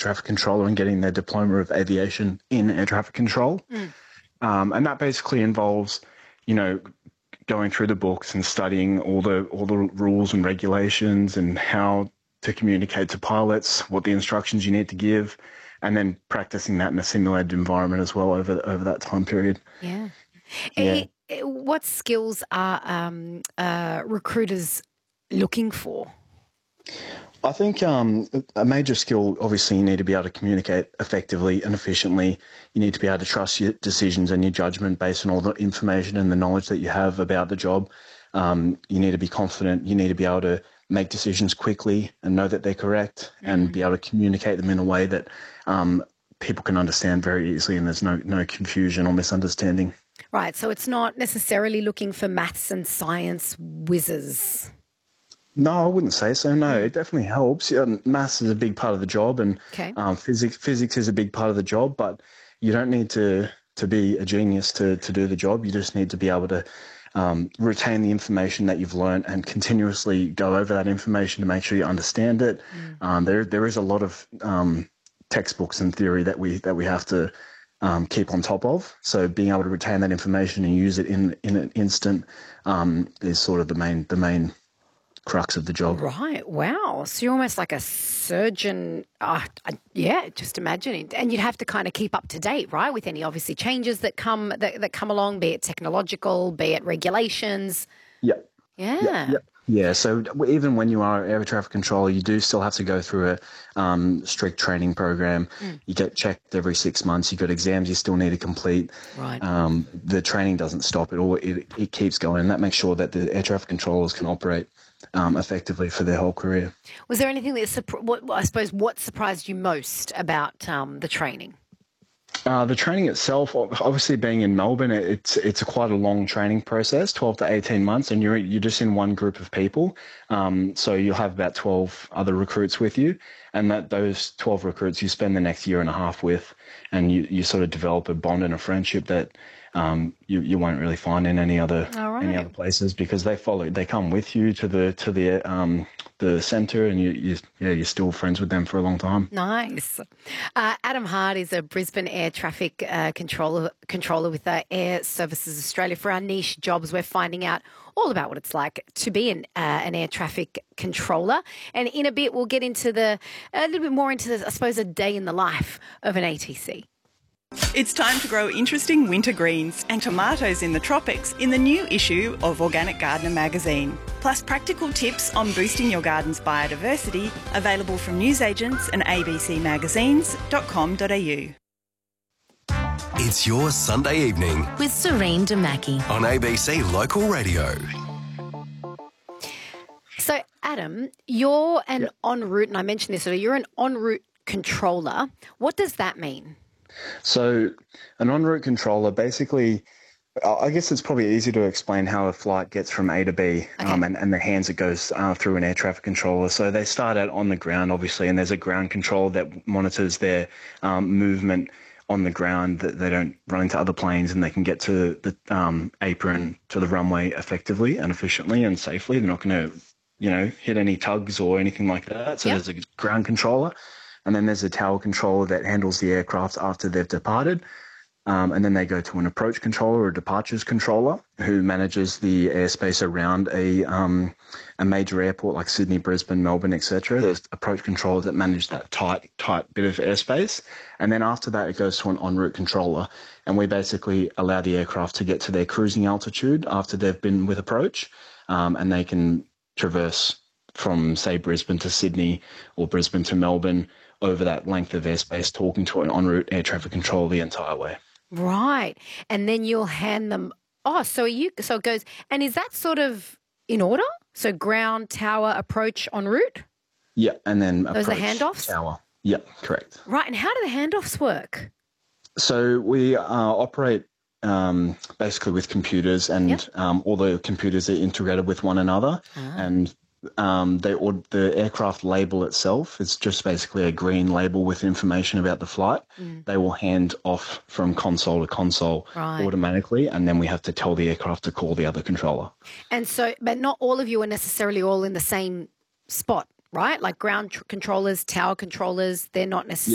traffic controller and getting their diploma of aviation in air traffic control. And that basically involves, going through the books and studying all the rules and regulations and how to communicate to pilots, what the instructions you need to give, and then practicing that in a simulated environment as well over that time period. Yeah. Yeah. What skills are recruiters looking for? I think a major skill, obviously, you need to be able to communicate effectively and efficiently. You need to be able to trust your decisions and your judgment based on all the information and the knowledge that you have about the job. You need to be confident. You need to be able to make decisions quickly and know that they're correct and be able to communicate them in a way that people can understand very easily and there's no confusion or misunderstanding. Right, so it's not necessarily looking for maths and science whizzes. No, I wouldn't say so. No, it definitely helps. Maths is a big part of the job, and physics is a big part of the job. But you don't need to be a genius to do the job. You just need to be able to retain the information that you've learned and continuously go over that information to make sure you understand it. There is a lot of textbooks and theory that we have to keep on top of. So being able to retain that information and use it in an instant is sort of the main crux of the job. Right. Wow. So you're almost like a surgeon. Just imagining. And you'd have to kind of keep up to date, right, with any obviously changes that come along, be it technological, be it regulations. Yep. Yeah. Yep. Yeah, so even when you are air traffic controller, you do still have to go through a strict training program. You get checked every 6 months. You've got exams you still need to complete. Right. The training doesn't stop at all. It keeps going. And that makes sure that the air traffic controllers can operate effectively for their whole career. Was there anything that what surprised you most about the training? The training itself, obviously being in Melbourne, it's quite a long training process, 12 to 18 months, and you're just in one group of people. So you'll have about 12 other recruits with you, and those 12 recruits you spend the next year and a half with, and you sort of develop a bond and a friendship that you won't really find in any other places, because they come with you to the centre, and you're still friends with them for a long time. Nice. Adam Hart is a Brisbane air traffic controller with Air Services Australia. For our niche jobs, we're finding out all about what it's like to be an air traffic controller. And in a bit, we'll get into a little bit more into, I suppose, a day in the life of an ATC. It's time to grow interesting winter greens and tomatoes in the tropics in the new issue of Organic Gardener magazine. Plus practical tips on boosting your garden's biodiversity, available from newsagents and abcmagazines.com.au. It's your Sunday evening with Serene Damaki on ABC Local Radio. So, Adam, you're an en route, and I mentioned this earlier, you're an en route controller. What does that mean? So an en route controller, basically, I guess it's probably easy to explain how a flight gets from A to B, and the hands it goes through an air traffic controller. So they start out on the ground, obviously, and there's a ground controller that monitors their movement on the ground, that they don't run into other planes, and they can get to the apron, to the runway effectively and efficiently and safely. They're not going to, hit any tugs or anything like that. So there's a ground controller. And then there's a tower controller that handles the aircraft after they've departed. And then they go to an approach controller or departures controller who manages the airspace around a major airport like Sydney, Brisbane, Melbourne, etc. There's approach controllers that manage that tight bit of airspace. And then after that, it goes to an en route controller. And we basically allow the aircraft to get to their cruising altitude after they've been with approach. And they can traverse from, say, Brisbane to Sydney or Brisbane to Melbourne over that length of airspace, talking to an en route air traffic controller the entire way. Right. And then you'll hand them, so it goes, and is that sort of in order? So ground, tower, approach, en route? Yeah, and then those approach, are handoffs? Tower. Yeah, correct. Right, and how do the handoffs work? So we operate basically with computers, and all the computers are integrated with one another, and the aircraft label itself is just basically a green label with information about the flight. They will hand off from console to console automatically, and then we have to tell the aircraft to call the other controller. And so, but not all of you are necessarily all in the same spot, right? Like ground controllers, tower controllers, they're not necessarily